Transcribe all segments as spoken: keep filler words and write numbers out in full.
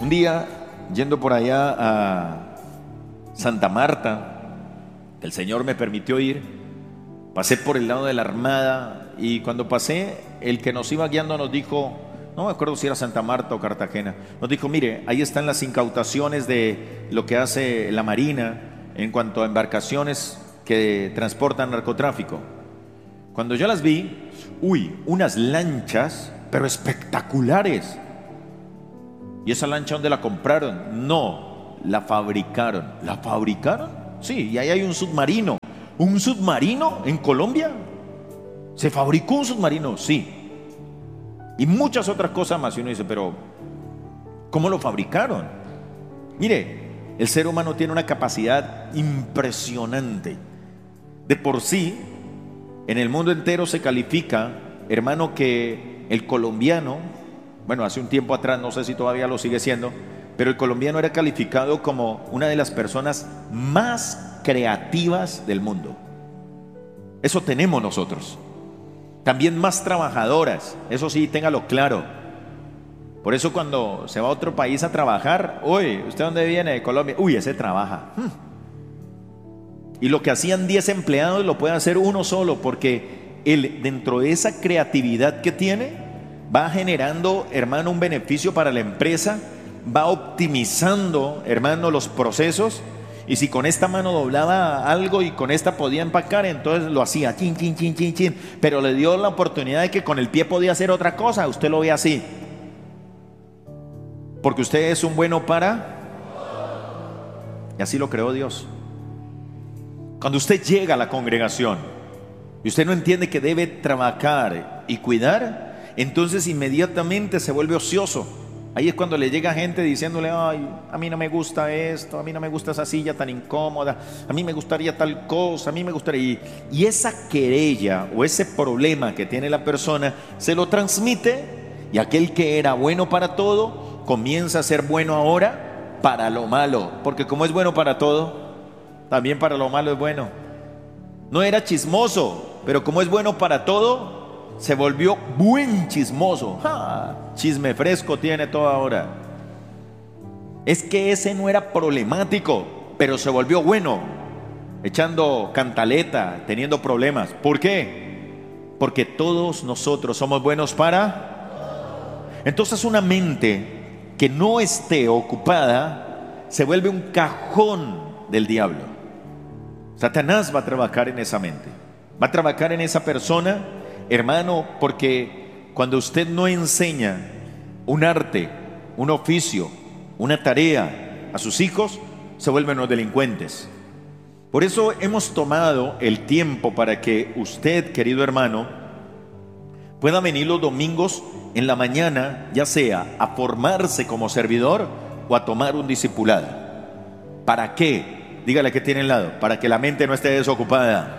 Un día, yendo por allá a Santa Marta, el Señor me permitió ir, pasé por el lado de la Armada, y cuando pasé, el que nos iba guiando nos dijo, no me acuerdo si era Santa Marta o Cartagena, nos dijo, mire, ahí están las incautaciones de lo que hace la Marina en cuanto a embarcaciones que transportan narcotráfico. Cuando yo las vi, uy, unas lanchas, pero espectaculares. ¿Y esa lancha dónde la compraron? No, la fabricaron. ¿La fabricaron? Sí, y ahí hay un submarino. ¿Un submarino en Colombia? ¿Se fabricó un submarino? Sí. Y muchas otras cosas más. Y uno dice, pero ¿cómo lo fabricaron? Mire, el ser humano tiene una capacidad impresionante. De por sí, en el mundo entero se califica, hermano, que el colombiano, bueno, hace un tiempo atrás, no sé si todavía lo sigue siendo, pero el colombiano era calificado como una de las personas más creativas del mundo. Eso tenemos nosotros. También más trabajadoras, eso sí, téngalo claro. Por eso cuando se va a otro país a trabajar, uy, ¿usted dónde viene? De Colombia. Uy, ese trabaja. Hmm. Y lo que hacían diez empleados lo puede hacer uno solo, porque él, dentro de esa creatividad que tiene, va generando, hermano, un beneficio para la empresa, va optimizando, hermano, los procesos. Y si con esta mano doblaba algo y con esta podía empacar, entonces lo hacía, chin, chin, chin, chin, chin. Pero le dio la oportunidad de que con el pie podía hacer otra cosa. Usted lo ve así, porque usted es un bueno para, y así lo creó Dios. Cuando usted llega a la congregación y usted no entiende que debe trabajar y cuidar, entonces inmediatamente se vuelve ocioso. Ahí es cuando le llega gente diciéndole, ay, a mí no me gusta esto, a mí no me gusta esa silla tan incómoda, a mí me gustaría tal cosa, a mí me gustaría... Y, y esa querella o ese problema que tiene la persona se lo transmite, y aquel que era bueno para todo comienza a ser bueno ahora para lo malo, porque como es bueno para todo, también para lo malo es bueno. No era chismoso, pero como es bueno para todo, se volvió buen chismoso. ¡Ja! Chisme fresco tiene toda hora. Es que ese no era problemático, pero se volvió bueno, echando cantaleta, teniendo problemas. ¿Por qué? Porque todos nosotros somos buenos para... Entonces una mente que no esté ocupada se vuelve un cajón del diablo. Satanás va a trabajar en esa mente, va a trabajar en esa persona, hermano, porque cuando usted no enseña un arte, un oficio, una tarea a sus hijos, se vuelven los delincuentes. Por eso hemos tomado el tiempo para que usted, querido hermano, pueda venir los domingos en la mañana, ya sea a formarse como servidor o a tomar un discipulado. ¿Para qué? Dígale que tiene al lado, para que la mente no esté desocupada.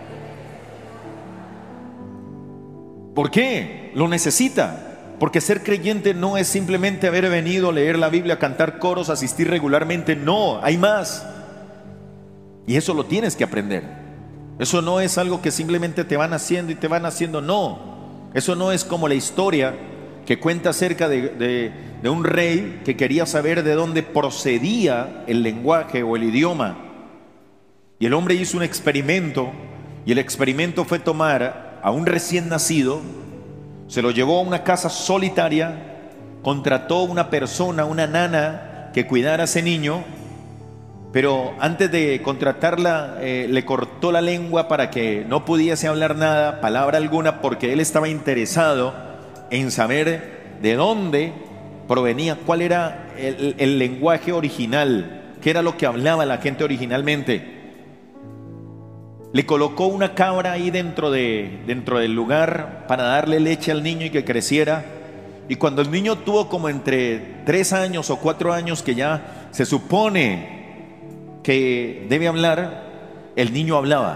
¿Por qué? Lo necesita. Porque ser creyente no es simplemente haber venido a leer la Biblia, cantar coros, asistir regularmente. No, hay más. Y eso lo tienes que aprender. Eso no es algo que simplemente te van haciendo y te van haciendo. No. Eso no es como la historia que cuenta acerca de, de, de un rey que quería saber de dónde procedía el lenguaje o el idioma. Y el hombre hizo un experimento, y el experimento fue tomar a un recién nacido, se lo llevó a una casa solitaria, contrató una persona, una nana, que cuidara a ese niño, pero antes de contratarla eh, le cortó la lengua para que no pudiese hablar nada, palabra alguna, porque él estaba interesado en saber de dónde provenía, cuál era el, el lenguaje original, qué era lo que hablaba la gente originalmente. Le colocó una cabra ahí dentro, de, dentro del lugar para darle leche al niño y que creciera. Y cuando el niño tuvo como entre tres años o cuatro años, que ya se supone que debe hablar, el niño hablaba.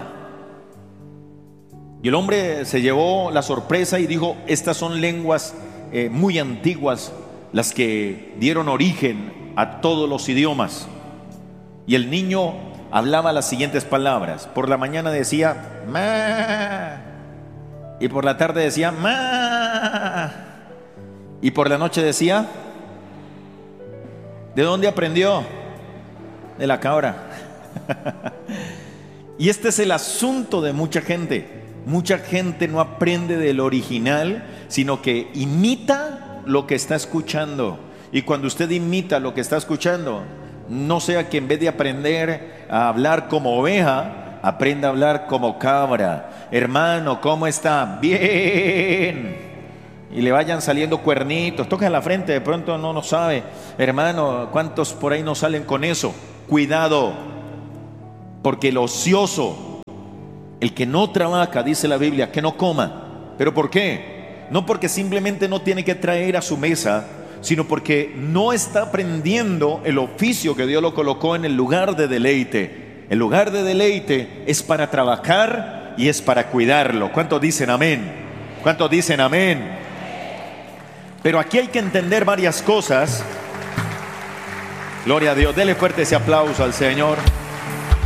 Y el hombre se llevó la sorpresa y dijo, estas son lenguas eh, muy antiguas, las que dieron origen a todos los idiomas. Y el niño hablaba las siguientes palabras. Por la mañana decía ma, y por la tarde decía ma, y por la noche decía ¿De dónde aprendió? De la cabra. Y este es el asunto de mucha gente. Mucha gente no aprende del original, sino que imita lo que está escuchando. Y cuando usted imita lo que está escuchando, no sea que en vez de aprender a hablar como oveja, aprenda a hablar como cabra. Hermano, ¿cómo está? Bien. Y le vayan saliendo cuernitos, toca en la frente, de pronto no lo sabe. Hermano, ¿cuántos por ahí no salen con eso? Cuidado, porque el ocioso, el que no trabaja, dice la Biblia, que no coma. ¿Pero por qué? No porque simplemente no tiene que traer a su mesa, sino porque no está aprendiendo el oficio que Dios lo colocó en el lugar de deleite. El lugar de deleite es para trabajar y es para cuidarlo. ¿Cuántos dicen amén? ¿Cuántos dicen amén? Pero aquí hay que entender varias cosas. Gloria a Dios, dele fuerte ese aplauso al Señor.